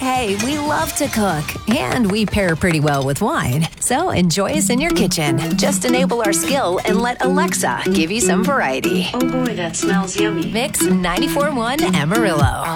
Hey, we love to cook, and we pair pretty well with wine. So enjoy us in your kitchen. Just enable our skill and let Alexa give you some variety. Oh boy, that smells yummy. Mix 94.1 Amarillo.